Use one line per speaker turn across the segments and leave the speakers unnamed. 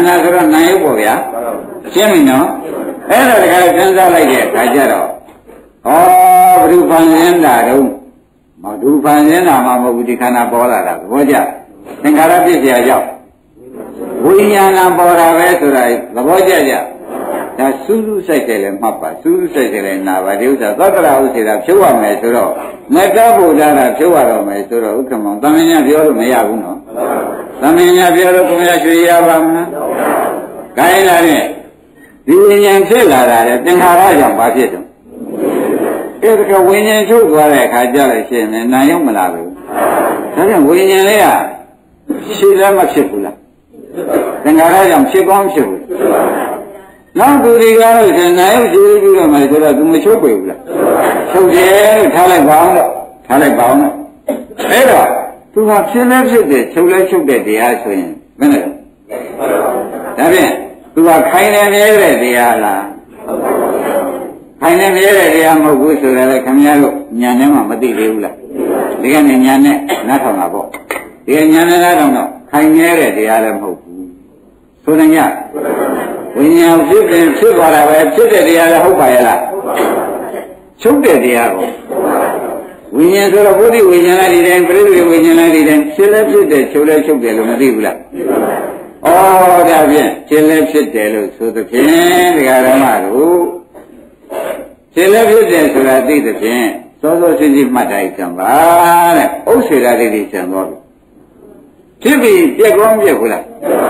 နာဆိုတော့နာယုတ်ပေါ့ဗျာရှင်းပြီနော်အဲ့ဒါတခါစဉ်းစားလိုက်တဲ့အခါကျတော့ဩဘုရားဖန်ဆင်းတာတော့မဒုဖန်ဆင်းတာမှမဟုတ်ဘူးဒီခန္ဓာပေါ်လာတာဘောကြသင်္ခါရဖြစ်เสียရောက်ဝိညာဏပေါ်တာပဲဆိုတာသဘောကျကြဒါစူးစူးဆိုင်တယ်လည်းမှတ်ပါစူးစူးဆိုင်တယ်လည်းနာပါဒီဥစ္စာသတ္တရာဥစ္စာဖြုတ်ရမယ်ဆိုတော့မတ္တဗုဒ္ဓရာဖြုတ်ရတော့မယ်ဆိုတော့ဥက္ကမောသမင်ညာပြောလို့မရဘူးနော်သမင်ညာပြောလို့ကိုမရရွှေရပါမလားခိုင်းလာတဲ့ဒီဝိညာဉ်ဖြစ်လာတာလေသင်္ခါရကြောင့်ဘာဖြစ်တော့အဲ့ဒါကဝိညာဉ်ချုပ်သွားတဲ့အခါကျတော့ရှင်းတယ်နာယုံမလာဘူးဒါကြောင့်ဝိညာဉ်လေးကရှိလည်းမဖြစ်ဘူးလားသင်္ခါရကြောင့်ဖြစ်ကောင်းဖြစ်ဘူးနောက်သူတွေကတော့ရှင်နာယုရှိပြီးတော့မှဆိုတော့သူမချုပ်ပေဘူးလားချုပ်တယ်လို့ထားလိုက်ပါအောင်တော့ထားလိုက်ပါအောင်တော့အဲ့တော့သူကဖြစ်လဲဖြစ်တယ်ချုပ်လဲချုပ်တဲ့တရားဆိုရင်မင်းလည်းဒါဖြင့်သူကခိုင်းနေမြဲတဲ့တရားလားခိုင်းနေမြဲတဲ့တရားမဟုတ်ဘူးဆိုတော့ခင်ဗျားတို့ညာထဲမှာမသိသေးဘူးလားဒီကနေ့ညာနဲ့နားထောင်တာပေါ့ဒီညာနဲ့နားထောင်တော့ခိုင်းနေတဲ့တရားလည်းမဟုတ်ဘူးဆိုရင်ညဝိညာဉ်ဖြစ်ရင်ဖြစ်သွားတာပဲဖြစ်တဲ့တရားလည်းဟုတ်ပါရဲ့လားချုပ်တဲ့တရားကိုဝိညာဉ်ဆိုတော့ဘုဒ္ဓဝိညာဉ်လည်းဒီတိုင်းပြိဋိဝိညာဉ်လည်းဒီတိုင်းဖြစ်လည်းဖြစ်တယ်ချုပ်လည်းချုပ်တယ်လို့မသိဘူးလားဩဒါဖြင့်ဖြစ်လည်းဖြစ်တယ်လို့ဆိုသဖြင့်ဒကာဓမ္မတို့ဖြစ်လည်းဖြစ်တယ်ဆိုတာသိသဖြင့်စောစောချင်းချင်းမှတ်တိုင်းကြံပါတဲ့ဥစ္စေရာတိတိကြံသွားပြီဖြစ်ပြီးပြက်ကောင်းပြက်ဘူးလား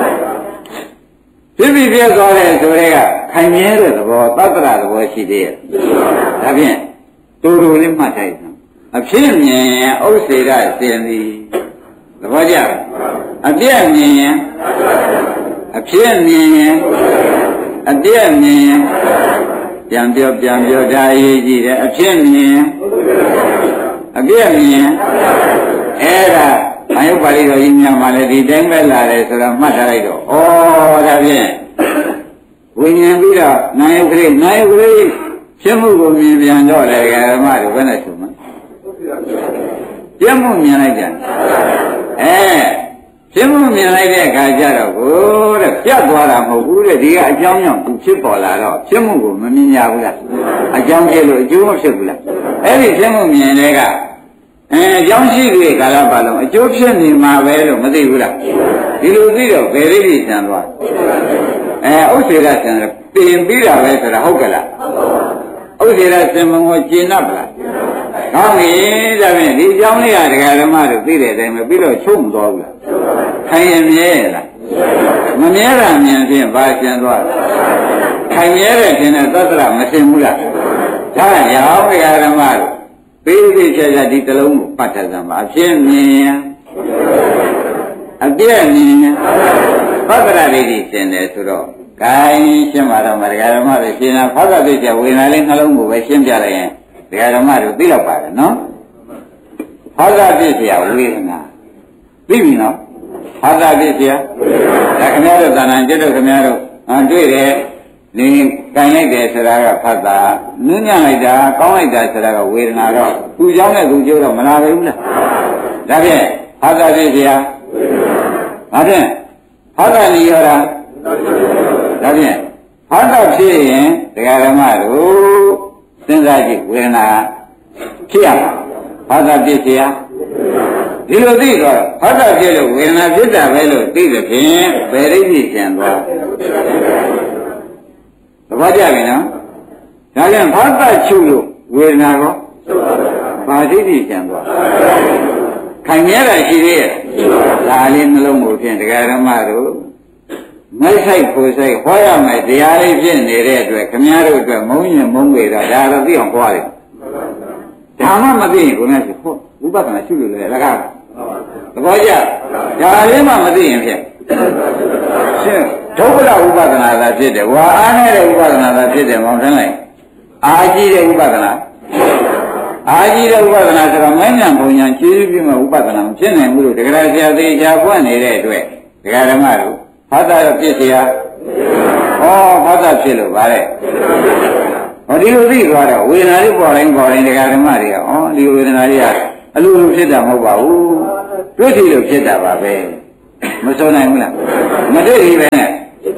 ဖြစ်ပြီးပြက်သွားတယ်ဆိုတဲ့ကခိုင်မြဲတဲ့သဘောသတ္တရသဘောရှိသေးရဲ့ဒါဖြင့်တူတူလေးမှတ်တိုင်းအဖြစ်မြင်ရင်ဥစ္စေရရှင်သည်သဘောကျအပြည့်မြင်ရင်အဖြစ်မြင်ရင်အပြည့်မြင်ရင်ပြန်ပြောဒါအရေးကြီးတယ်အဖြစ်မြင်အပြည့်မြင်အဲ့ဒါအယုပါဠိတော်ကြီးများမှလည်းဒီတိုင်းပဲလာတယ်ဆိုတော့မှတ်ထားလိုက်တော့ဩဒါဖြင့်ဝိညာဉ်ပြီးတော့နာယုကလေးဖြစ်မှုကိုမြင်ပြန်တော့လေဓမ္မတို့ဘယ်နဲ့ဆိုမလဲပြမှုမြင်လိုက်ကြဖြစ်မှုမြင်လိုက်တဲ့အခါကျတော့ကိုတဲ့ပြတ်သွားတာမဟုတ်ဘူးတဲ့ဒီကအကြောင်းကြောင့်သူဖြစ်ပေါ်လာတော့ဖြစ်မှုကိုမမြင်ရဘူးလားအကြောင်းဖြစ်လို့အကျိုးမဖြစ်ဘူးလားအဲ့ဒီဖြစ်မှုမြင်တဲ့ကအကြောင်းရှိတဲ့ကာလပတ်လုံးအကျိုးဖြစ်နေမှာပဲလို့မသိဘူးလားဒီလိုသိတော့ဘယ်ရိပ်ကြီးဆံသွားဥစ္စေရဆံပြင်ပြီးတာပဲဆိုတာဟုတ်ကလားဥစ္စေရဆံမကိုကျင့်납လားဟောပြီဒါဖြင့်ဒီအကြောင်းလေးကဒကာဓမ္မတို့သိတဲ့အတိုင်းပဲပြီးတော့ချုပ်မသွားဘူးလားခိုင်ရင်မြဲလားမမြဲတာမြင်ဖြင့်ဘာကျန်သွားလဲခိုင်မြဲတဲ့ခြင်းနဲ့သတ္တရမသိဘူးလားဒါရောဒကာဓမ္မတို့ပြီးပြီးချာချာဒီတလုံးကိုပတ်ထားစမ်းပါအဖြစ်မြင်အပြည့်မြင်သတ္တရလေးကြီးရှင်းတယ်ဆိုတော့ဂိုင်းရှင်းပါတော့မဒကာဓမ္မတို့ရှင်းတာဖောက်တဲ့ပြဝေဒနာလေးနှလုံးကိုပဲရှင်းပြလိုက်ရင်ဒကာဓမ္မတို့သိတော့ပါတယ်နော်ဖောက်တဲ့ပြည့်စရာဝေဒနာသိပြီနော်ဖောက်တဲ့ပြည့်စရာဒါခင်ဗျားတို့သာနာကျွတ်တို့ခင်ဗျားတို့တွေ့တယ်ဒီကိုင်လိုက်တယ်ဆိုတာကဖတ်တာနူးညံ့လိုက်တာကောင်းလိုက်တာဆိုတာကဝေဒနာတော့သူเจ้าနဲ့သူကျိုးတော့မလာဘူးလားဒါဖြင့်ဖတ်တာပြည့်စရာဒါဖြင့်ဖတ်တာနိရောဓဒါဖြင့်ဖတ်တာဖြစ်ရင်ဒကာဓမ္မတို့စဉ်းစားကြည့်ဝေဒနာဖြစ်ရမှာဖတ်တာပြည့်စရာဒီလိုသိတော့ဖတ်တာဖြစ်လို့ဝေဒနာဖြစ်တာပဲလို့သိတဲ့ဖြင့်ဘယ်ရိပ်ကြီးကျန်သွားသဘောကျပြီနော်ဒါပြန်ဖတ်တာချုပ်လို့ဝေဒနာကောဘာသိသိကျန်သွားခိုင်မြဲတာရှိသေးရဲ့ဒါလေးနှလုံးကိုဖြင့်ဒကာဓမ္မတို့မိုက်ဆိုင်ကိုဆိုင်ဟောရမယ်တရားလေးဖြစ်နေတဲ့အတွက်ခမည်းတော်အတွက်မုန်းရင်မုန်းပေတာဒါတော့သိအောင်ဟောရတယ်ဒါမှမသိရင်ကိုယ်နဲ့ဆိုဟောဥပဒနာရှုလို့လေလကားသဘောကျဒါလေးမှမသိရင်ဖြင့်ရှင်းဒုက္ခဥပဒနာသာဖြစ်တယ်ဝါအားနေတဲ့ဥပဒနာသာဖြစ်တယ်မောင်ထမ်းလိုက်အာကြီးတဲ့ဥပဒနာအာကြီးတဲ့ဥပဒနာဆိုတော့မဉ္ဇဉ်ဘုံညာကျေးဇူးပြုမဲ့ဥပဒနာမဖြစ်နိုင်ဘူးလို့တရားဆရာသေးချာပွင့်နေတဲ့အတွက်တရားဓမ္မတို့ဖတ်တာပြည့်စရာဖတ်တာဖြစ်လို့ဗါတဲ့ဒီလိုသိသွားတော့ဝေဒနာလေးပေါ်တိုင်းတရားဓမ္မတွေကဒီဝေဒနာလေးကအလိုလိုဖြစ်တာမဟုတ်ပါဘူးတွေ့ထီလို့ဖြစ်တာပါပဲမစိုးနိုင်ဘူးလားမတွေ့ပြီပဲနဲ့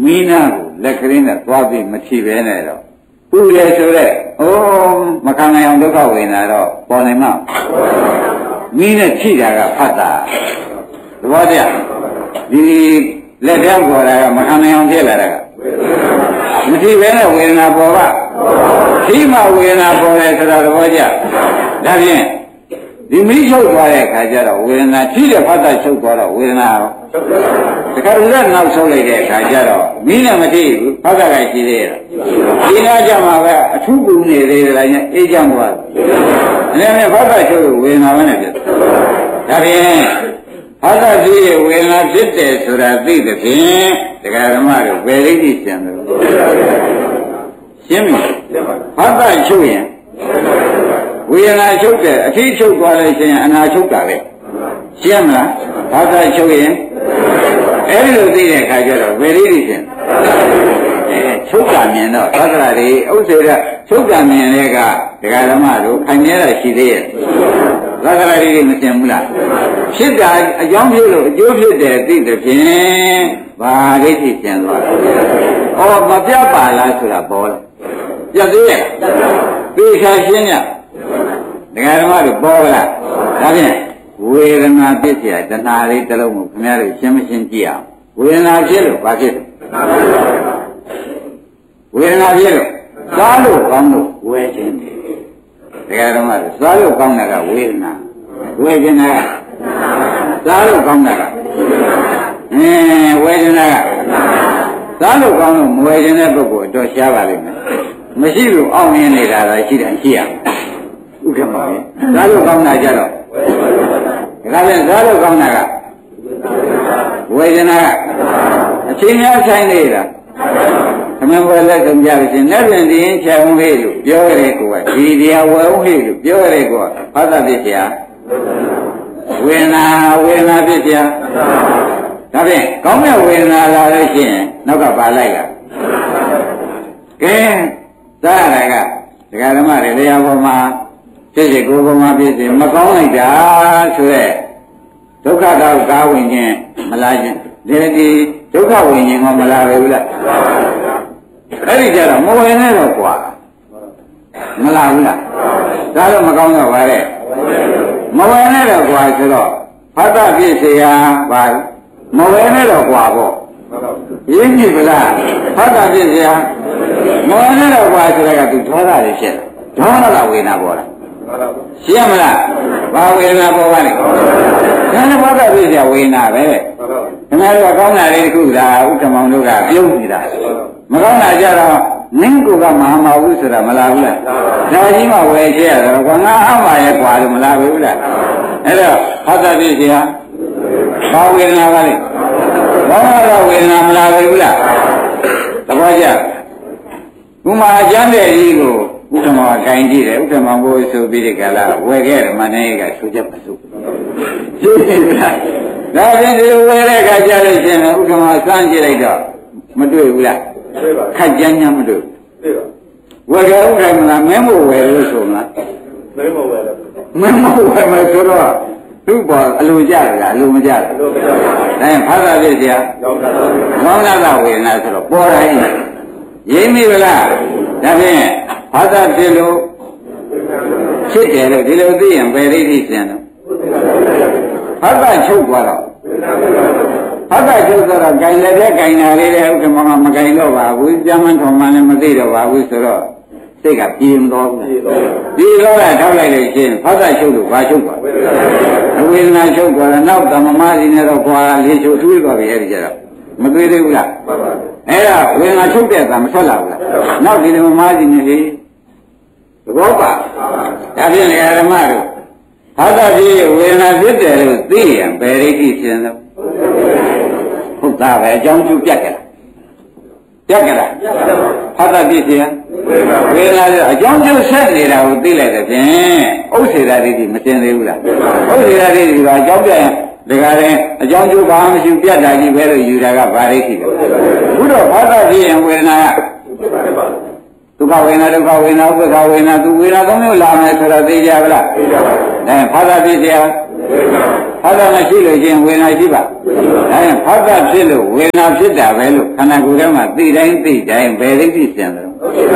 မီးနာကိုလက်ကလေးနဲ့သွားပြီးမထိပဲနဲ့တော့ဥရဲဆိုတဲ့အိုးမခံနိုင်အောင်ဒုက္ခဝေဒနာတော့ပေါ်နေမှာမီးနဲ့ထိတာကဖတ်တာသဘောတရားဒီလက်ထဲပေါ်တာကမခံနိုင်အောင်ဖြစ်လာတာကမထိပဲနဲ့ဝေဒနာပေါ်ကထိမှဝေဒနာပေါ်တယ်ဆိုတော့သဘောကျဒါဖြင့်ဒီမီးချုပ်သွားတဲ့အခါကျတော့ဝေဒနာထိတဲ့ဖတ်တာချုပ်သွားတော့ဝေဒနာရောတခါလည်းနောက်ဆုံးလိုက်တဲ့အခါကျတော့မီးနဲ့မထိဘူးဖတ်တာကရှိသေးရဲ့ဒီနာကြမှာပဲအထူးကူနေသေးတယ်လည်းအေးချမ်းသွားတယ်အဲ့ဒါနဲ့ဖတ်တာချုပ်ဝေဒနာပဲနဲ့ဖြစ်ဒါဖြင့်ဖတ်တာရှိရဲ့ဝေဒနာဖြစ်တယ်ဆိုတာသိတဲ့ဖြင့်တရားဓမ္မတို့ဘယ်လိမ့်ကြည့်ပြန်တယ်ရှင်းပြီဖတ်တာချုပ်ရင်ဝေဒနာချုပ်တယ်အထီးချုပ်သွားလို့ရှိရင်အနာချုပ်တာပဲရှင်းမလားဘာသာချုပ်ရင်အဲ့ဒီလိုသိတဲ့အခါကျတော့ဝေရိတိရှင်ချုပ်တာမြင်တော့သက္ကရာတွေဥစ္စေရချုပ်တာမြင်တဲ့ကဒကာဓမ္မတို့ခိုင်မြဲတာရှိသေးရဲ့သက္ကရာတွေမရှင်းဘူးလားဖြစ်တာအကြောင်းဖြစ်လို့အကျိုးဖြစ်တယ်သိတဲ့ဖြင့်ဘာဒိဋ္ဌိရှင်းသွားတယ်ဩမပြတ်ပါလားဆိုတာပေါ်လို့ပြတ်သေးရဲ့သိချာရှင်းရဒကာဓမ္မတို့ပေါ်လားဒါဖြင့်ဝေဒနာဖြစ်เสียတဏှာလေးတစ်လုံးကိုခင်ဗျားတို့ရှင်းမရှင်းကြည့်အောင်ဝေဒနာဖြစ်လို့ဘာဖြစ်လဲဝေဒနာဖြစ်လို့စားလို့ကောင်းလို့ဝယ်ခြင်းတယ်ဒကာဓမ္မတို့စားလို့ကောင်းတာကဝေဒနာဝယ်ခြင်းကစားလို့ကောင်းတာကဝယ်ခြင်းကစားလို့ကောင်းလို့မဝယ်ခြင်းတဲ့ပုဂ္ဂိုလ်တော့ရှားပါလိမ့်မယ်မရှိလို့အောင့်ရင်းနေတာသာရှိတယ်ရှိရဥက္ကမပဲစားလို့ကောင်းတာကြတော့ဒါလည်းစားလို့ကောင်းတာကဝေဒနာကအချိန်များဆိုင်နေတာသမင်ဝယ်လက်ဆုံးကြလို့ရှင်လက်ပြန်ဒီရင်ချောင်းဟေးလို့ပြောရဲကိုကဒီတရားဝယ်ဟေးလို့ပြောရဲကိုကဘာသာဖြစ်เสียဝေဒနာဖြစ်เสียဒါဖြင့်ကောင်းတဲ့ဝေဒနာလာလို့ရှိရင်နောက်ကပါလိုက်ကကဲစားရတာကဒကာဓမ္မတွေတရားပေါ်မှာဖြစ်စေကိုယ်ပေါ်မှာဖြစ်စေမကောင်းလိုက်တာဆိုရဲဒုက္ခတော့ကားဝင်ခြင်းမလားခြင်းဒီဒုက္ခဝင်ခြင်းကမလားပဲဘူးလားအဲ့ဒီကြတော့မဝင်နဲ့တော့ကွာမလားဘူးလားဒါတော့မကောင်းတော့ပါတဲ့မဝင်နဲ့တော့ကွာဆိုတော့ဖတ်တာဖြစ်เสียပါမဝင်နဲ့တော့ကွာပေါ့ရင်းကြည့်ပလားဖတ်တာဖြစ်เสียမဝင်နဲ့တော့ကွာဆိုတော့ကသူဒေါသတွေဖြစ်လာဒေါသကဝေဒနာပေါ်လာရှင်းမလားဘာဝေဒနာပေါ်ပါလဲဒါနဲ့ဘာသာဖြစ်เสียဝေဒနာပဲခင်ဗျားတို့ကောင်းတာလေးတခုဒါဥက္ကမောင်တို့ကပြုံးနေတာမကောင်းတာကြတော့နင်းကိုကမဟာမဟုတ်ဆိုတာမလားဘူးလားဒါကြီးမှဝယ်ချရတော့ငါအမှားရဲ့ကွာလို့မလားဘူးလားအဲ့တော့ဘာသာဖြစ်เสียဘာဝေဒနာပါလဲဘာသာဝေဒနာမလားဘူးလားသဘောကျဘုမာအကျမ်းတဲ့ကြီးကိုဥက္ကမောကင်ကြည့်တယ်ဥက္ကမောဘိုးဆိုပြီးဒီကလာဝယ်ခဲ့တယ်မနေကဆိုချက်မဆိုရှင်းပြီလားဒါဖြင့်ဒီဝယ်တဲ့အခါကျလို့ရှိရင်ဥက္ကမောစမ်းကြည့်လိုက်တော့မတွေ့ဘူးလားတွေ့ပါခက်ကြမ်းကြမ်းမတွေ့တွေ့ပါဝယ်ကြဥက္ကမောမင်းမို့ဝယ်လို့ဆိုမလားမင်းမို့ဝယ်လို့မင်းမို့ဝယ်မယ်ဆိုတော့သူ့ပေါ်အလိုကြတယ်အလိုမကြတယ်အလိုမကြဘူးဒါရင်ဖာသာဖြစ်เสียကောင်းတာဝေဒနာဆိုတော့ပေါ်တိုင်းရင်းမိဗလားဒါဖြင့်ဘာသာဖြစ်လို့ဖြစ်တယ်လို့ဒီလိုသိရင်ဘယ်လိမ့်သိစင်တော့ဘာသာချုပ်သွားတော့ဘာသာချုပ်သွားတော့ဂိုင်လည်းတဲ့ဂိုင်နာလေးတဲ့ဥက္ကမမဂိုင်တော့ပါဘူးကျမ်းမှန်တော်မှန်လည်းမသိတော့ပါဘူးဆိုတော့စိတ်ကပြေမတော်ဘူးဒီလိုကထောက်လိုက်လို့ရှိရင်ဘာသာချုပ်လို့ဘာချုပ်သွားဝေဒနာချုပ်သွားတော့နောက်သမမစီနဲ့တော့ခွာလေးချုပ်ထွေးသွားပြီအဲ့ဒီကြတော့မတွေ့သေးဘူးလားအဲ့ဒါဝေဒနာချုပ်တဲ့အခါမထွက်လာဘူးလားနောက်ဒီသမမစီနဲ့လေသဘောပါဒါဖြင့်ဓမ္မတို့ဘာသာဖြစ်ဝေဒနာဖြစ်တယ်လို့သိရင်ဘယ်ဒိဋ္ဌိရှင်လို့ဟုတ်သားပဲအကြောင်းကျပြတ်ကြလားပြတ်ကြလားဘာသာဖြစ်ရှင်ဝေဒနာအကြောင်းကျဆက်နေတာကိုသိလိုက်တဲ့ဖြင့်ဥစ္စေတာဒိဋ္ဌိမရှင်းသေးဘူးလားဥစ္စေတာဒိဋ္ဌိကအကြောင်းပြရင်ဒါကြတဲ့ အကြောင်းကျိုးဘာမှမရှိပြတ်တာကြီးပဲလို့ယူတာကဘာဒိဋ္ဌိလဲခုတော့ဘာသာဖြစ်ရင်ဝေဒနာကဒုက္ခဝေဒနာဒုက္ခဝေဒနာဥပ္ပခဝေဒနာသူဝေဒနာသုံးမျိုးလာမယ်ဆိုတော့သိကြပါလားသိကြပါဘူးဒါဘာသာဖြစ်เสียဝဖတ်တာမရှိလို့ချင်းဝေဒနာရှိပါဒါရင်ဖတ်တာဖြစ်လို့ဝေဒနာဖြစ်တာပဲလို့ခန္ဓာကိုယ်ထဲမှာသိတိုင်းသိတိုင်းဘယ်သိသိစင်တယ်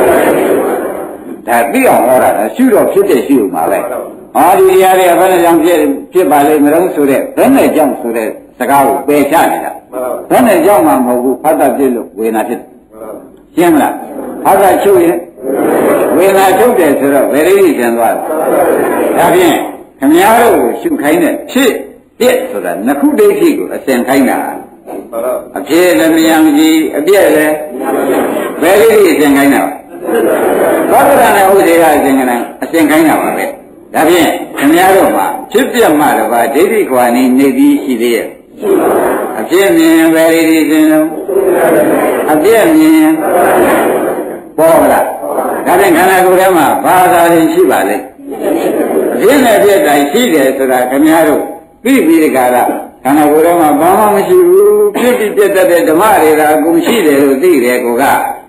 ဒါသိအောင်ဟောတာရှုတော့ဖြစ်တဲ့ရှုမှာပဲဒီတရားတွေကဘယ်နဲ့ကြောင့်ဖြစ်ပါလိမ့်မလို့ဆိုတဲ့ဘယ်နဲ့ကြောင့်ဆိုတဲ့စကားကိုပယ်ချနေတာဘယ်နဲ့ကြောင့်မှမဟုတ်ဘူးဖတ်တာဖြစ်လို့ဝေဒနာဖြစ်ရှင်းမလားဖတ်တာချုပ်ရင်ဝေဒနာချုပ်တယ်ဆိုတော့ဘယ်လိုကျန်သွားလဲဒါဖြင့်ခမည်းတော်ကိုရှုခိုင်းတဲ့ဖြစ်ပြက်ဆိုတာနှစ်ခုဒိဋ္ဌိကိုအစဉ်ခိုင်းတာအဖြစ်လည်းမယံကြည်အပြက်လည်းဘယ်လိုအစဉ်ခိုင်းတာသောတရနဲ့ဥဒေကအစဉ်ခိုင်းတာပါပဲဒါဖြင့်ခမည်းတော်မှာဖြစ်ပြက်မှတော့ဗာဒိဋ္ဌိခွာနေနေပြီးရှိသေးရဲ့အဖြစ်မြင်ဘယ်လိုဒီစဉ်လုံးအပြက်မြင်ပေါ်လာဒါဖြင့်ခန္ဓာကိုယ်ထဲမှာဘာသာရင်းရှိပါလေအဖြစ်နဲ့ပြက်တိုင်းရှိတယ်ဆိုတာခမည်းတော်ပြီးပြီးဒီကရခန္ဓာကိုယ်ထဲမှာဘာမှမရှိဘူးဖြစ်ပြီးပြက်တတ်တဲ့ဓမ္မတွေကအကုန်ရှိတယ်လို့သိတယ်ကိုက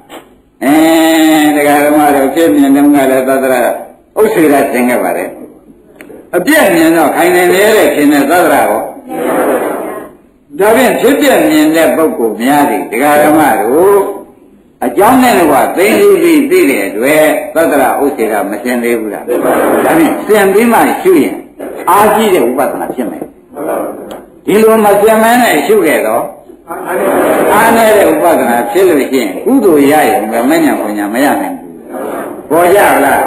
တရားဓမ္မတို့ဖြစ်မြင်တယ်ကလည်းသတ္တရဥစ္စေရသင်ခဲ့ပါတယ်အပြည့်မြင်တော့ခိုင်နေနေတဲ့ခင်တဲ့သတ္တရကိုဒါဖြင့်ဖြစ်ပြမြင်တဲ့ပုဂ္ဂိုလ်များသည်တရားဓမ္မတို့အကြောင်းနဲ့တော့သိပြီးသိတဲ့အတွက်သတ္တရဥစ္စေရမရှင်းသေးဘူးလားဒါဖြင့်ရှင်းပြီးမှရှုရင်အားကြီးတဲ့ဥပဒနာဖြစ်မယ်ဒီလိုမရှင်းမနဲ့ရှုခဲ့တော့အားနေတဲ့ဥပဒနာဖြစ်လို့ရှိရင်ကုသိုလ်ရရင်မဉ္ဇဉ်ပညာမရနိုင်ဘူးပေါ်ကြလား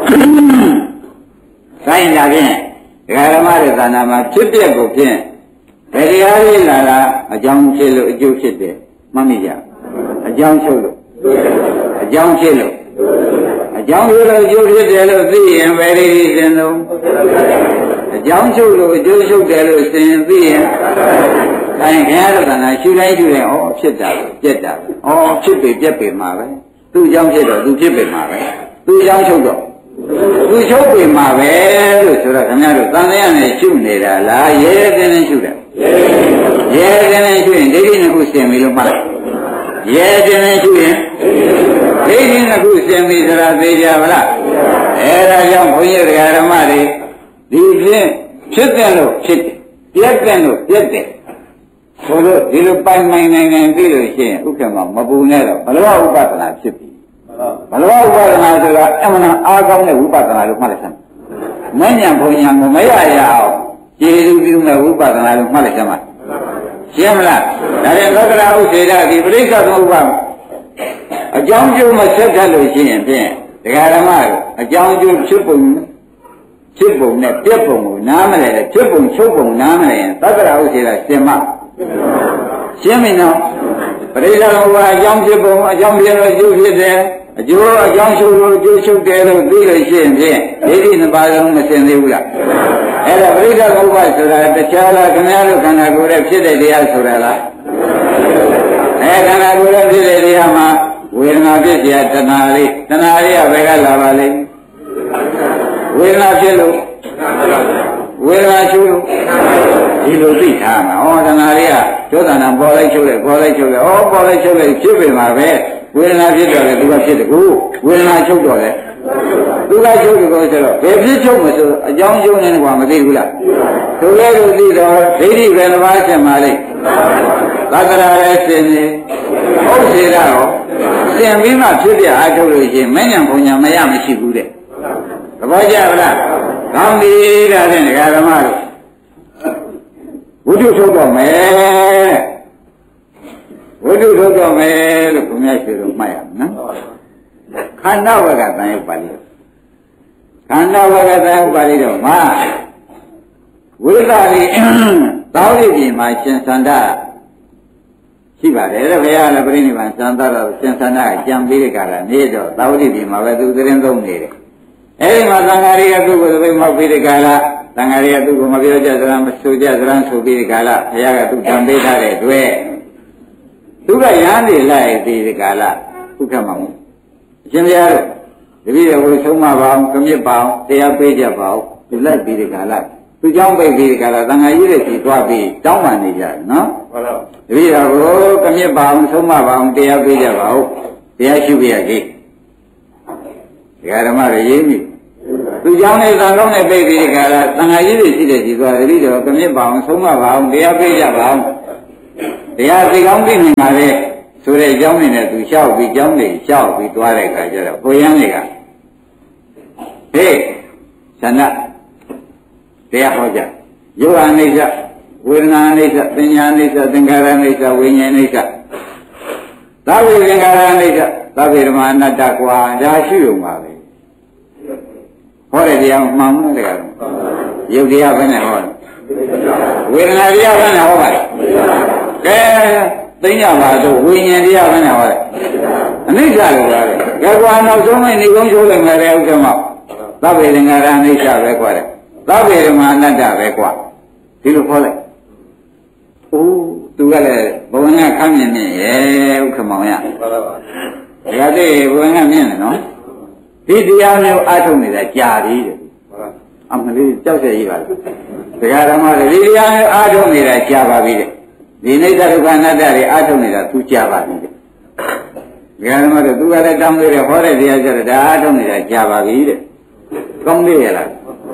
ဆိုင်လာဖြင့်ဒကာဓမ္မရဲ့သာနာမှာဖြစ်ပြက်ကိုဖြင့်ဘယ်တရားလေးလာတာအကြောင်းဖြစ်လို့အကျိုးဖြစ်တယ်မှတ်မိကြအကြောင်းချုပ်လို့အကြောင်းဖြစ်လို့အကြောင်းဖြစ်လို့အကျိုးဖြစ်တယ်လို့သိရင်ဘယ်လိုစဉ်လုံးအကြောင်းချုပ်လို့အကျိုးချုပ်တယ်လို့စဉ်သိရင်အဲခင်ဗျားတို့ကလည်းရှုတိုင်းရှုရင်ဖြစ်တာပြက်တာဖြစ်ပေပြက်ပေမှာပဲသူ့အကြောင်းဖြစ်တော့သူဖြစ်ပေမှာပဲသူ့အကြောင်းချုပ်တော့သူချုပ်ပေမှာပဲလို့ဆိုတော့ခင်ဗျားတို့သံဃာနဲ့ရှုနေတာလားရဲတဲ့နဲ့ရှုတယ်ရဲတဲ့နဲ့ရှုရင်ဒိဋ္ဌိနှစ်ခုစင်ပြီလို့မှတ်ရဲတဲ့နဲ့ရှုရင်ဒိဋ္ဌိနှစ်ခုစင်ပြီဆိုတာသိကြပါလားအဲဒါကြောင့်ဘုန်းကြီးတရားဓမ္မတွေဒီဖြင့်ဖြစ်တယ်လို့ဖြစ်တယ်ပြက်တယ်လို့ပြက်တယ်ဆိုတော့ဒီလိုပိုင်နိုင်သိလို့ရှိရင်ဥက္ကမမပူနဲ့တော့ဘလဝဥပဒနာဖြစ်ပြီဘလဝဥပဒနာဆိုတာအမှန်အားကောင်းတဲ့ဝိပဿနာလို့မှတ်လိုက်စမ်းမဉ္ဇဉ်ဘုံညာကိုမရရအောင်ကျေစုပြုမဲ့ဝိပဿနာလို့မှတ်လိုက်စမ်းပါရှင်းမလားဒါရင်သောကရာဥစေတဒီပရိစ္ဆေသမုပ္ပါအကြောင်းကျိုးမဆက်တတ်လို့ရှိရင်ဖြင့်ဒကာဓမ္မတို့အကြောင်းကျိုးဖြစ်ပုံနဲ့ပြက်ပုံကိုနားမလဲဖြစ်ပုံချုပ်ပုံနားမလဲရင်သောကရာဥစေတရှင်းမရှင်းပြီနော်ပရိစ္ဆေသမုပ္ပါအကြောင်းဖြစ်ပုံအကြောင်းဖြစ်လို့ကျိုးဖြစ်တယ်အကျိုးအကြောင်းချုပ်လို့အကျိုးချုပ်တယ်လို့သိလို့ရှိရင်ဖြင့်ဒိဋ္ဌိနှစ်ပါးလုံးမစင်သေးဘူးလားအဲ့ဒါပရိစ္ဆေသမုပ္ပါဆိုတာတခြားလားခင်ဗျားတို့ခန္ဓာကိုယ်ရဲ့ဖြစ်တဲ့တရားဆိုတာလားခန္ဓာကိုယ်ရဲ့ဖြစ်တဲ့တရားမှာဝေဒနာဖြစ်เสียတဏှာလေးကဘယ်ကလာပါလိမ့်ဝေဒနာဖြစ်လို့ဝေဒနာချုပ်လို့ဒီလိုသိထားမှာတဏှာလေးကဒုသနာပေါ်လိုက်ချုပ်လိုက်ပေါ်လိုက်ချုပ်လိုက်ဖြစ်ပေမှာပဲဝေဒနာဖြစ်တော့လေသူကဖြစ်တယ်ကိုဝေဒနာချုပ်တော့လေသူကချုပ်တယ်ကိုဆိုတော့ဘယ်ဖြစ်ချုပ်မဆိုအကြောင်းကျိုးနေကွာမသိဘူးလားသူလည်းသူသိတော့ဒိဋ္ဌိပဲတစ်ပါးဆင်ပါလိမ့်သက္ကရာလည်းဆင်နေဟုတ်စေတော့ဆင်ပြီးမှဖြစ်ပြအားထုတ်လို့ရှိရင်မဉ္ဇဉ်ဘုံညာမရမရှိဘူးတဲ့သဘောကျပါလားကောင်းပြီဒါဖြင့်ဒကာဓမ္မတို့ဝိတုထုတ်တော့မယ်ဝိတုထုတ်တော့မယ်လို့ဘုရားရှိတော်မှတ်ရမယ်နော်ခန္ဓာဝကတန်ရုပ်ပါဠိခန္ဓာဝကတန်ရုပ်ပါဠိတော့မှာဝိသရိသောရိပြည်မှာရှင်သန္တာရှိပါတယ်တဲ့ဘုရားလည်းပြိဋိဘံသန္တာတော့ရှင်သန္တာကြံပြီးတဲ့ကာလနေတော့သောရိပြည်မှာပဲသူသတင်းသုံးနေတယ်အဲဒီမှာသံဃာတွေကသူ့ကိုသိမောက်ပြီးတဲ့ကာလသံဃာတွေကသူ့ကိုမပြောကြစမ်းမဆိုကြစမ်းဆိုပြီးတဲ့ကာလဘုရားကသူ့တံပေးထားတဲ့အတွက်သူကရဟန်းတွေလိုက်ပြီးဒီကာလဥက္ကမမှုအရှင်ဘုရားတို့တပည့်တော်ကိုဆုံးမပါအောင်ကမြစ်ပါအောင်တရားပေးကြပါအောင်ဒီလိုက်ပြီးဒီကာလသူเจ้าပိတ်ပြီးဒီကာလသံဃာကြီးတွေကြီးသွားပြီးတောင်းပန်နေကြတယ်နော်ဟုတ်ပါဘူးတပည့်တော်ကိုကမြစ်ပါအောင်ဆုံးမပါအောင်တရားပေးကြပါအောင်တရားရှိပြရကြီးဒကာဓမ္မတွေရေးမိသူသူเจ้าနဲ့သံကောင်းနဲ့ပြိပြီးဒီကရာသံဃာကြီးတွေရှိတဲ့ကြီးသွားတတိတော်ကမြစ်ပါအောင်ဆုံးမပါအောင်တရားပြကြပါအောင်တရားသိကောင်းသိနေပါလေဆိုတဲ့เจ้าနေနဲ့သူလျှောက်ပြီးเจ้าနေလျှောက်ပြီးသွားတဲ့အခါကျတော့ကိုရမ်းတွေကဟေးသန္နတရားဟောကြယောဂအိဋ္ဌဝေဒနာအိဋ္ဌပညာအိဋ္ဌသင်္ခါရအိဋ္ဌဝိညာဉ်အိဋ္ဌသဗ္ဗေသင်္ခါရအိဋ္ဌသဗ္ဗေဓမ္မအနတ္တကွာဒါရှိုံပါပဲဟောတဲ့တရားမှန်မှုတရားရုပ်တရားဘယ်နဲ့ဟောလဲဝေဒနာတရားဘယ်နဲ့ဟောပါလဲကဲသိညာပါတော့ဝိညာဉ်တရားဘယ်နဲ့ဟောလဲအနိစ္စလို့ပြောတယ်ကဲကွာနောက်ဆုံးနဲ့နေကုန်းချိုးလိုက်မယ်တဲ့ဥက္ကမသဗ္ဗေသင်္ခါရအနိစ္စပဲကွာတဲ့သဗ္ဗေဓမ္မအနတ္တပဲကွာဒီလိုခေါ်လိုက်အိုးသူကလည်းဘဝနဲ့ခမ်းမြင်နေရဲ့ဥက္ကမောင်ရဒါကြတဲ့ဘဝနဲ့မြင်တယ်နော်ဒီတရားမျိုးအားထုတ်နေတာကြာပြီတဲ့အမလေးကြောက်ရည်ပါလားတရားဓမ္မတွေဒီတရားမျိုးအားထုတ်နေတာကြာပါပြီတဲ့ဒီနိစ္စဒုက္ခအနတ္တတွေအားထုတ်နေတာသူကြာပါပြီတဲ့တရားဓမ္မတွေသူကလည်းတောင်းသေးတယ်ဟောတဲ့တရားကျတော့ဒါအားထုတ်နေတာကြာပါပြီတဲ့ကောင်းသေးရလား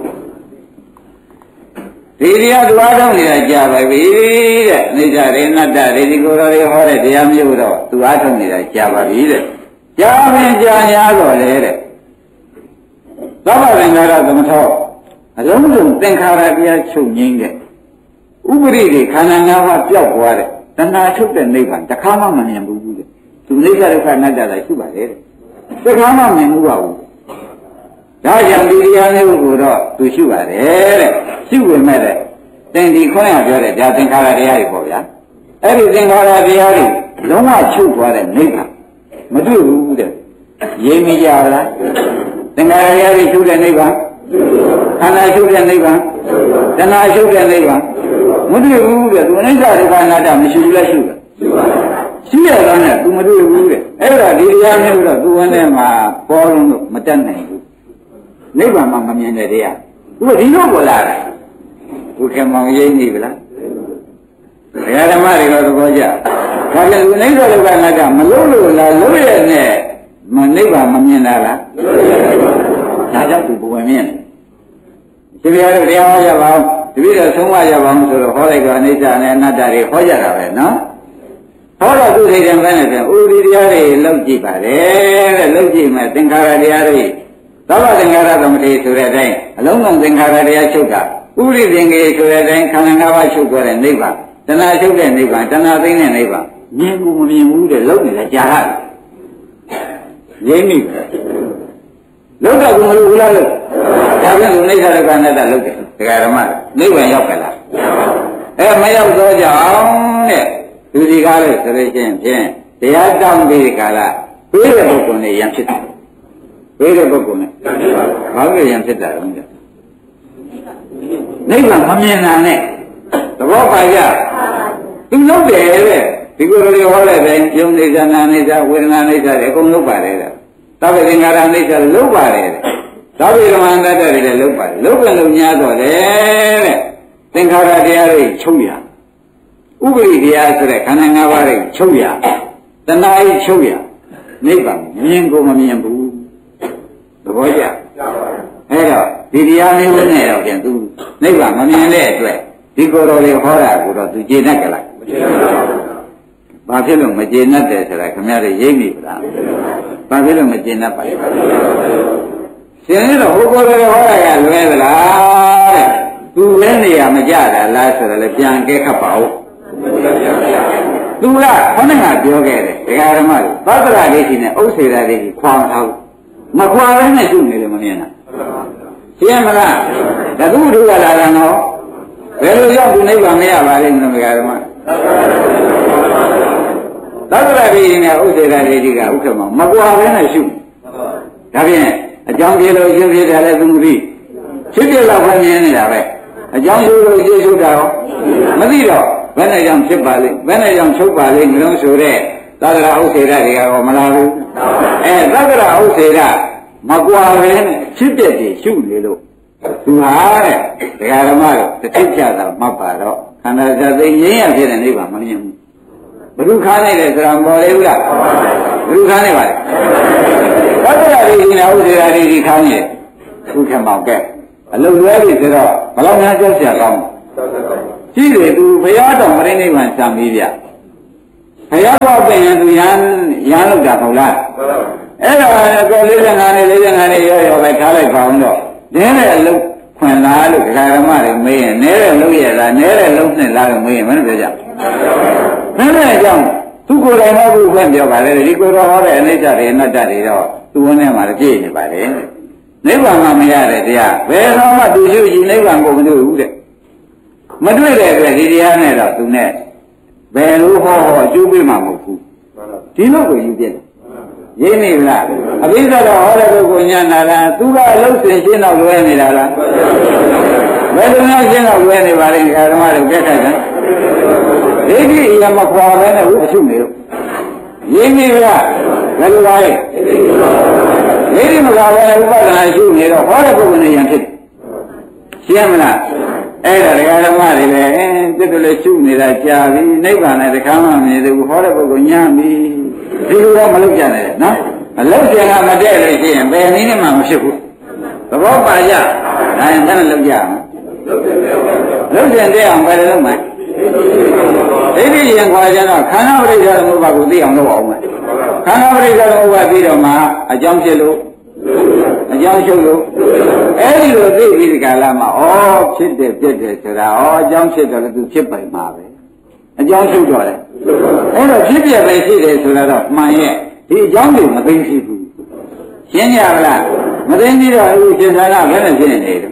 ဒီတရားသူအားထုတ်နေတာကြာပါပြီတဲ့နိစ္စရေနတ္တရေဒီကိုယ်တော်တွေဟောတဲ့တရားမျိုးတော့သူအားထုတ်နေတာကြာပါပြီတဲ့ကြာရင်ကြာ냐တော့လေတဲ့သဗ္ဗသင်္ခါရသမထောအလုံးစုံသင်္ခါရတရားချုပ်ငြိမ်းတဲ့ဥပရိတွေခန္ဓာ၅ပါးပျောက်သွားတဲ့တဏှာထုတ်တဲ့နိဗ္ဗာန်တစ်ခါမှမမြင်ဘူးတဲ့သူနိစ္စဒုက္ခအနတ္တသာရှိပါလေတဲ့တစ်ခါမှမမြင်ဘူးပါဘူးဒါကြောင့်ဒီတရားမျိုးကိုတော့သူရှိပါတယ်တဲ့ရှိဝင်မဲ့တဲ့သင်ဒီခွင့်ရပြောတဲ့ဒါသင်္ခါရတရားတွေပေါ့ဗျာအဲ့ဒီသင်္ခါရတရားတွေလုံးဝချုပ်သွားတဲ့နိဗ္ဗာန်မတွေ့ဘူးတဲ့ရင်းမိကြလားသင်္ခါရတရားတွေချုပ်တဲ့နိဗ္ဗာန်ခန္ဓာချုပ်တဲ့နိဗ္ဗာန်တဏှာချုပ်တဲ့နိဗ္ဗာန်မတွေ့ဘူးတဲ့သူအနိစ္စဒုက္ခအနတ္တမရှိဘူးလားရှိတယ်ရှိရတယ်နဲ့သူမတွေ့ဘူးတဲ့အဲ့ဒါဒီတရားမျိုးတော့သူဝင်ထဲမှာပေါ်လုံးလို့မတတ်နိုင်ဘူးနိဗ္ဗာန်မှာမမြင်တဲ့တရားသူကဒီလိုပေါ်လာတယ်သူခင်မောင်ရိပ်နေပြီလားဘုရားဓမ္မတွေတော့သဘောကျဒါပြန်သူနိစ္စဒုက္ခအနတ္တမလို့လို့လားလို့ရနဲ့မနိဗ္ဗာန်မမြင်တာလားဒါကြောင့်သူဘဝင်မြင်တယ်ဒီဘုရားတို့တရားဟောကြပါဦးတပည့်တော်ဆုံးမရပါအောင်ဆိုတော့ဟောလိုက်တော့အနိစ္စနဲ့အနတ္တတွေဟောကြတာပဲနော်ဟောတော့သူစိတ်ထဲမှာလည်းဥပရိတရားတွေလောက်ကြည့်ပါတယ်တဲ့လောက်ကြည့်မယ်သင်္ခါရတရားတွေသဗ္ဗသင်္ခါရသမတိဆိုတဲ့အတိုင်းအလုံးစုံသင်္ခါရတရားချုပ်တာဥပရိသင်္ကေဆိုတဲ့အတိုင်းခန္ဓာ၅ပါးချုပ်သွားတဲ့နိဗ္ဗာန်တဏှာချုပ်တဲ့နိဗ္ဗာန်တဏှာသိမ့်တဲ့နိဗ္ဗာန်မြင်ဘူးမမြင်ဘူးတဲ့လောက်နေတာကြာတာရင်းမိလောက်တော့ဘူးမလို့ဘူးလားလို့ဒါပြန်လို့နိစ္စဒုက္ခအနတ္တလောက်တယ်ဒကာဓမ္မနိဗ္ဗာန်ရောက်ကြလားမရောက်တော့ကြအောင်တဲ့သူဒီကားလို့ဆိုလို့ရှိရင်ဖြင့်တရားတောင်းပြီးကာလပေးတဲ့ပုဂ္ဂိုလ်နဲ့ယံဖြစ်တယ်ပေးတဲ့ပုဂ္ဂိုလ်နဲ့ဘာလို့ယံဖြစ်တာလဲနိဗ္ဗာန်မမြင်တာနဲ့သဘောပါကြသူလုပ်တယ်တဲ့ဒီကိုယ်တော်ဟောတဲ့တိုင်းယုံနေသနာနေသဝေဒနာနေသတွေအကုန်လုပ်ပါတယ်တဲ့သဗ္ဗသင်္ခါရနေသလုပ်ပါတယ်တဲ့သဗ္ဗေဓမ္မအနတ္တတွေလည်းလုပ်ပါတယ်လုပ်ကလုံများတော့လေတဲ့သင်္ခါရတရားတွေချုပ်ရဥပရိတရားဆိုတဲ့ခန္ဓာ၅ပါးတွေချုပ်ရတဏှာကြီးချုပ်ရနိဗ္ဗာန်မြင်ကိုမမြင်ဘူးသဘောကျအဲ့တော့ဒီတရားမျိုးနဲ့တော့ပြန်သူနိဗ္ဗာန်မမြင်တဲ့အတွက်ဒီကိုယ်တော်လေးဟောတာကိုတော့သူကျေနပ်ကြလားဘာဖြစ်လို့မကျေနပ်တယ်ဆိုတာခင်ဗျားတို့ရိပ်မိဗလားဘာဖြစ်လို့မကျေနပ်ပါလဲရှင်ရတော့ဟိုကိုယ်တော်ဟောတာကလွဲသလားတဲ့သူလည်းနေရာမကြတာလားဆိုတော့လည်းပြန်ကဲခတ်ပါဦးသူကခေါင်းကပြောခဲ့တယ်ဒကာဓမ္မတွေသတ္တရာဒိဋ္ဌိနဲ့ဥစ္စေရာဒိဋ္ဌိခွာမထားဘူးမခွာဘဲနဲ့ရှုနေလို့မမြင်တာရှင်းမလားတခုထုကလာတယ်နော်ဘယ်လိုရောက်ဒီနိဗ္ဗာန်မရပါလိမ့်မလို့ဒကာဓမ္မသတ္တရာဒိဋ္ဌိနဲ့ဥစ္စေရာဒိဋ္ဌိကဥက္ကမမကွာဘဲနဲ့ရှုဒါဖြင့်အကြောင်းပြေလို့ရှင်းပြတယ်လည်းသူမသိရှင်းပြတော့ပဲမြင်နေတာပဲအကြောင်းရှုလို့ရှင်းရှုတာရောမသိတော့ဘယ်နဲ့ကြောင့်ဖြစ်ပါလိမ့်ဘယ်နဲ့ကြောင့်ချုပ်ပါလိမ့်မလို့ဆိုတဲ့သတ္တရာဥစ္စေရတွေကရောမလာဘူးသတ္တရာဥစ္စေရမကွာပဲနဲ့ဖြစ်ပြတယ်ရှုနေလို့သူဟာတဲ့ဒကာဓမ္မတို့တစ်ထိပ်ကြတာမှတ်ပါတော့ခန္ဓာသတိငြိမ်းရဖြစ်တဲ့နိဗ္ဗာန်မမြင်ဘူးဘုရုခါနိုင်တယ်ဆိုတာမပေါ်လေဘူးလားဘုရုခါနိုင်ပါလေသတ္တရာတွေဒီနာဥစ္စေရာတွေဒီခါနေတယ်ခုခမောက်ကဲအလုံးလွဲပြီဆိုတော့ဘလောက်များကြောက်ကြကောင်းကြည့်တယ်သူဘုရားတော်မရင်းနိဗ္ဗာန်စံပြီးဗျဘုရားတော်ပြင်ရင်သူရန်လောက်တာဟုတ်လားအဲ့တော့ကို45နဲ့45နဲ့ရောပဲထားလိုက်ပါအောင်တော့နည်းတဲ့အလုံးခွင်လားလို့ဒကာဓမ္မတွေမေးရင်နည်းတဲ့လုံးရလားနည်းတဲ့လုံးနဲ့လားလို့မေးရင်မင်းတို့ပြောကြနည်းတဲ့အကြောင်းသူကိုယ်တိုင်တော့သူ့ဖွင့်ပြောပါလေဒီကိုယ်တော်ဟောတဲ့အနိစ္စတွေအနတ္တတွေတော့သူ့ဝန်းထဲမှာပြည့်နေပါလေနိဗ္ဗာန်မှာမရတဲ့တရားဘယ်တော့မှသူရှိရှိနိဗ္ဗာန်ကိုမတွေ့ဘူးတဲ့မတွေ့တဲ့အတွက်ဒီတရားနဲ့တော့သူနဲ့ဘယ်လိုဟောအကျိုးပေးမှာမဟုတ်ဘူးဒီလိုကိုယူပြတယ်ရင်းနေလားအဘိဓမ္မာတော့ဟောတဲ့ပုဂ္ဂိုလ်ညာနာလားသူကအလုံးစင်ရှင်းတော့လွဲနေတာလားဘယ်လိုများရှင်းတော့လွဲနေပါလဲဓမ္မတွေကြက်ခိုက်တယ်ဒိဋ္ဌိရမခွာပဲနဲ့ဟုတ်အရှုနေတော့ရင်းနေလားဘယ်လိုပါလဲဒိဋ္ဌိမခွာပဲနဲ့ဥပဒနာရှုနေတော့ဟောတဲ့ပုဂ္ဂိုလ်နဲ့ယံဖြစ်ရှင်းမလားအဲ့ဒါဓမ္မတွေလည်းတက်တယ်လည်းရှုနေတာကြာပြီနိဗ္ဗာန်နဲ့တခါမှမမြင်သေးဘူးဟောတဲ့ပုဂ္ဂိုလ်ညာပြီဒီလိုတော့မလုပ်ကြနဲ့နော်အလုပ်ကျင်ကမတည့်လို့ရှိရင်ဘယ်နည်းနဲ့မှမဖြစ်ဘူးသဘောပါကြဒါရင်လည်းလုပ်ကြအောင်လုပ်ကျင်တဲ့အောင်ဘယ်လိုလုပ်မလဲဒိဋ္ဌိရင်ခွာကြတော့ခန္ဓာပရိစ္ဆေသမုပ္ပါကိုသိအောင်လုပ်အောင်မယ်ခန္ဓာပရိစ္ဆေသမုပ္ပါပြီးတော့မှအကြောင်းဖြစ်လို့အကြောင်းရှုပ်လို့အဲ့ဒီလိုသိပြီးဒီကာလမှာဩဖြစ်တယ်ပြက်တယ်ဆိုတာဩအကြောင်းဖြစ်တော့လည်းသူဖြစ်ပိုင်မှာပဲအကြောင်းရှုပ်တော့လေအဲ့တော့ဖြစ်ပြပဲရှိတယ်ဆိုတာတော့မှန်ရဲ့ဒီအကြောင်းတွေမသိရှိဘူးရှင်းကြပါလားမသိပြီးတော့အခုရှင်သာကဘယ်နဲ့ဖြစ်နေတယ်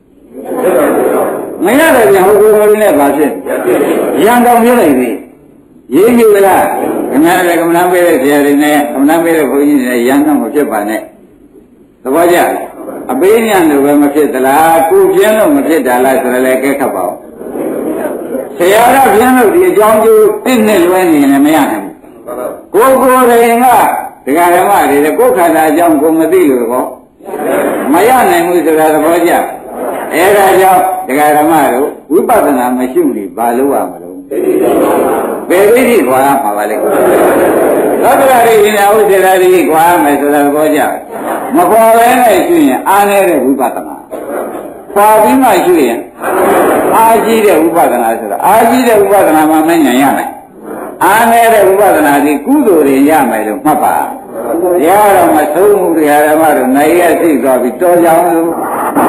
မရတယ်ပြန်ဟိုကိုယ်လေးနဲ့ပါဖြစ်ရန်ကောင်ပြလိုက်ပြီရေးကြည့်မလားခဏလည်းကမ္မနာပေးတဲ့ဆရာတွေနဲ့ကမ္မနာပေးတဲ့ဘုန်းကြီးတွေနဲ့ရန်ကောင်မဖြစ်ပါနဲ့သဘောကျအပေးညံလို့ပဲမဖြစ်သလားကိုပြင်းလို့မဖြစ်တာလားဆိုရလဲကဲခတ်ပါဦးဆရာကပြင်းလို့ဒီအကြောင်းကျိုးသိနဲ့လွဲနေရင်မရနိုင်ဘူးကိုယ်တိုင်ကဒကာဓမ္မတွေကိုယ်ခန္ဓာအကြောင်းကိုမသိလို့ကောမရနိုင်ဘူးဆိုတာသဘောကျအဲဒါကြောင့်ဒကာဓမ္မတို့ဝိပဿနာမရှိဘူးဘာလို့ရမလို့ဘယ်သိသိခွာမှာပါလဲသောတရာရိနာဥစေရာရိခွာမယ်ဆိုတာသဘောကျမခွာပဲနဲ့ရှိရင်အားနေတဲ့ဝိပဿနာခွာပြီးမှရှိရင်အားကြီးတဲ့ဝိပဿနာဆိုတာအားကြီးတဲ့ဝိပဿနာမှမဉဏ်ရမယ်အားနေတဲ့ဝိပဿနာဒီကုသိုလ်တွေရမယ်လို့မှတ်ပါရတော့မဆုံးဘူးတရားဓမ္မတို့နိုင်ရသိသွားပြီးတော်ကြအောင်လို့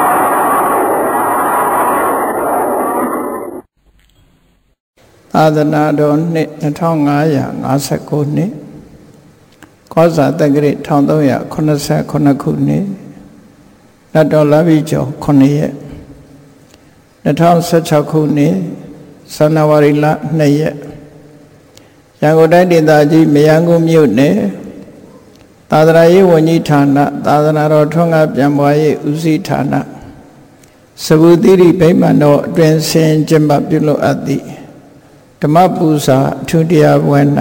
သာသနာတော်နှစ်2559နှစ်ကောဇာတက္ကရာ1389ခုနှစ်နတ်တော်လဘိကျော်9ရက်2016ခုနှစ်ဇန်နဝါရီလ2ရက်ရန်ကုန်တိုင်းဒေသကြီးမရန်ကုန်မြို့နယ်သာသနာရေးဝန်ကြီးဌာနသာသနာတော်ထွန်းကားပြန်ပွားရေးဦးစီးဌာနစဗုတိရိဗိမာန်တော်အတွင်ဆင်ကျင်းပပြုလုပ်အပ်သည့်ဓမ္မပူဇာအထူးတရားပွဲ၌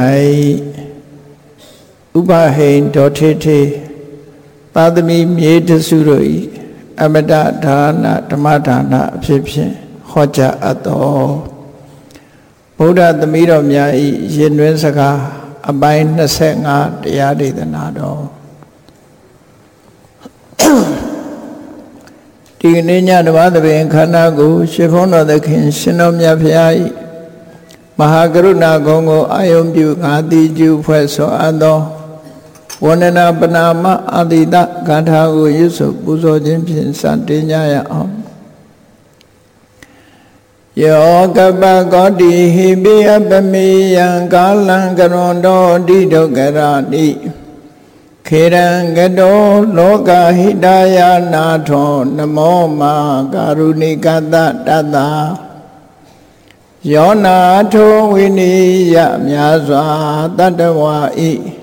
ဥပဟိန်ဒေါထေထေသာသမီမြေတစုတို့၏အမတဒါနဓမ္မဒါနအဖြစ်ဖြင့်ဟောကြားအပ်သောဗုဒ္ဓသမီးတော်များ၏ရင်တွင်စကားအပိုင်း25တရားဒေသနာတော်ဒီနေ့ညဓမ္မသဘင်ခန္ဓာကိုရှင်ဘုန်းတော်သခင်ရှင်တော်မြတ်ဖျား၏မဟာကရုဏာဂုဏ်ကိုအာယုံပြုငါတိကျူဖွဲ့ဆိုအပ်သောဝန္ဒနာပနာမအာတိတဂါထာကိုရွတ်ဆိုပူဇော်ခြင်းဖြင့်စတင်ကြရအောင်ယောကပကောတိဟိပိယပမေယံကာလံကရွန်တောတိဒုက္ခရာတိခေရံကတောလောကဟိတယနာထောနမောမာကာရုဏိကတတတ္တယောနာထောဝိနိယမြာစွာတတ္တဝါဤ